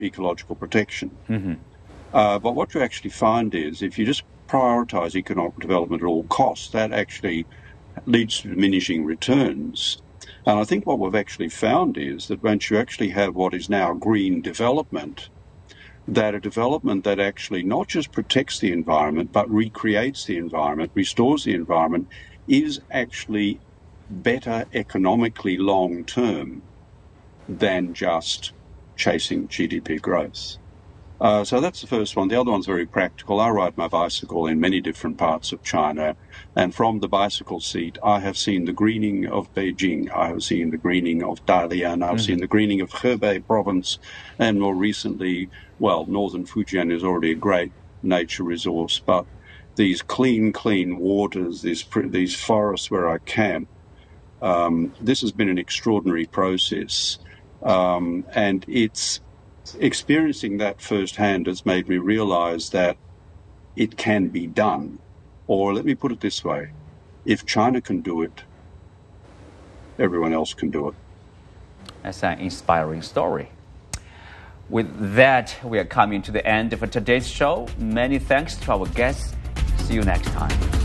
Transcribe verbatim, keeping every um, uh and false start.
ecological protection. Mm-hmm. Uh, but what you actually find is if you just prioritize economic development at all costs, that actually leads to diminishing returns. And I think what we've actually found is that once you actually have what is now green development, that a development that actually not just protects the environment, but recreates the environment, restores the environment, is actually better economically long term than just chasing G D P growth. Uh, so that's the first one. The other one's very practical. I ride my bicycle in many different parts of China, and from the bicycle seat, I have seen the greening of Beijing, I have seen the greening of Dalian, I've mm-hmm. seen the greening of Hebei province, and more recently, well, northern Fujian is already a great nature resource, but these clean, clean waters, these, these forests where I camp, um, this has been an extraordinary process, um, and it's experiencing that firsthand has made me realize that it can be done. Or let me put it this way, if China can do it, everyone else can do it. That's an inspiring story. With that, we are coming to the end of today's show. Many thanks to our guests. See you next time.